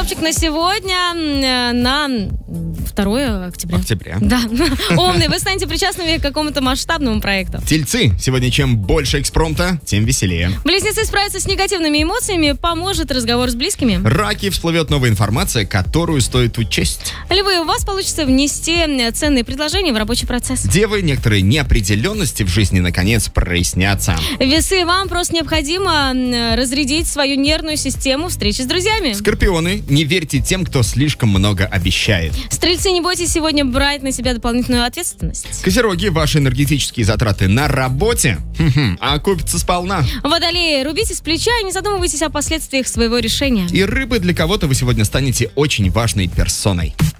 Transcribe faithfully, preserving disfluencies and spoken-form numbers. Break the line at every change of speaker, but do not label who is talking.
Гороскопчик на сегодня, э, на второе октября.
Октября.
Да. Умный, вы станете причастными к какому-то масштабному проекту.
Тельцы. Сегодня чем больше экспромта, тем веселее.
Близнецы справятся с негативными эмоциями, поможет разговор с близкими.
Раки. Всплывет новая информация, которую стоит учесть.
Львы, у вас получится внести ценные предложения в рабочий процесс.
Девы. Некоторые неопределенности в жизни наконец прояснятся.
Весы, вам просто необходимо разрядить свою нервную систему встречи с друзьями.
Скорпионы. Не верьте тем, кто слишком много обещает.
Стрельцы, не бойтесь сегодня брать на себя дополнительную ответственность.
Козероги. Ваши энергетические затраты на работе хм-хм, окупятся сполна.
Водолеи, рубите с плеча и не задумывайтесь о последствиях своего решения.
И рыбы. Для кого-то вы сегодня станете очень важной персоной.